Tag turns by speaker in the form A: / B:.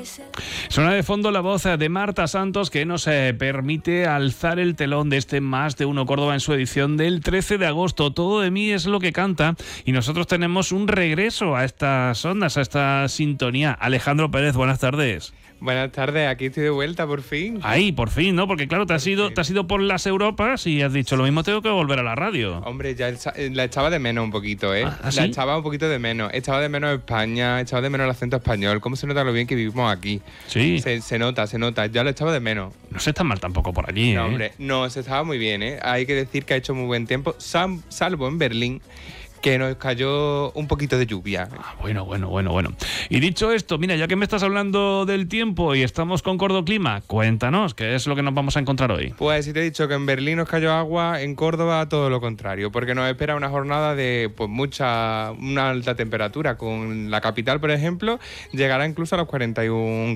A: Suena de fondo la voz de Marta Santos, que nos permite alzar el telón de este Más de Uno Córdoba en su edición del 13 de agosto. Todo de mí es lo que canta, y nosotros tenemos un regreso a estas ondas, a esta sintonía. Alejandro Pérez, buenas tardes.
B: Buenas tardes, aquí estoy de vuelta por fin.
A: Ay, por fin, ¿no? Porque claro, te has ido por las Europas y has dicho, lo mismo tengo que volver a la radio.
B: Hombre, ya la echaba de menos un poquito, ¿eh?
A: ¿Ah, sí?
B: La echaba un poquito de menos. Echaba de menos España, echaba de menos el acento español. ¿Cómo se nota lo bien que vivimos aquí?
A: Sí.
B: Se nota. Ya lo echaba de menos.
A: No se está mal tampoco por allí,
B: No,
A: ¿eh?
B: hombre, no, se estaba muy bien, ¿eh? Hay que decir que ha hecho muy buen tiempo, salvo en Berlín, que nos cayó un poquito de lluvia.
A: Ah, bueno. Y dicho esto, mira, ya que me estás hablando del tiempo y estamos con Cordoclima, cuéntanos, ¿qué es lo que nos vamos a encontrar hoy?
B: Pues si te he dicho que en Berlín nos cayó agua, en Córdoba todo lo contrario, porque nos espera una jornada de una alta temperatura. Con la capital, por ejemplo, llegará incluso a los 41